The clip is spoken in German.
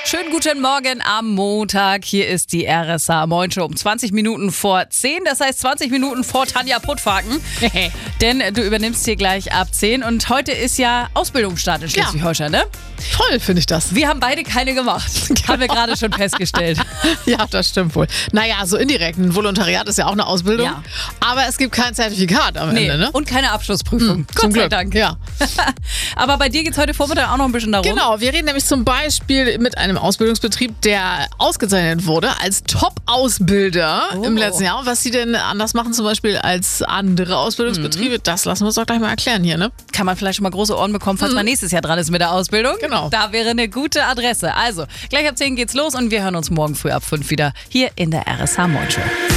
Schönen guten Morgen am Montag. Hier ist die RSA Moin Show um 20 Minuten vor 10. Das heißt 20 Minuten vor Tanja Puttfaken. Denn du übernimmst hier gleich ab 10. Und heute ist ja Ausbildungsstart in Schleswig-Holstein, ne? Toll, finde ich das. Wir haben beide keine gemacht. Haben wir gerade schon festgestellt. Ja, das stimmt wohl. Naja, so indirekt. Ein Volontariat ist ja auch eine Ausbildung. Ja. Aber es gibt kein Zertifikat am Ende, ne? Und keine Abschlussprüfung. Gott Zum sei Glück. Dank. Ja. Aber bei dir geht es heute Vormittag auch noch ein bisschen darum. Genau, wir reden nämlich zum Beispiel mit einem Ausbildungsbetrieb, der ausgezeichnet wurde als Top-Ausbilder im letzten Jahr. Und was sie denn anders machen zum Beispiel als andere Ausbildungsbetriebe, das lassen wir uns doch gleich mal erklären hier, ne? Kann man vielleicht schon mal große Ohren bekommen, falls man nächstes Jahr dran ist mit der Ausbildung. Genau. Da wäre eine gute Adresse. Also, gleich ab 10 geht's los und wir hören uns morgen früh ab 5 wieder hier in der RSA Moin Show.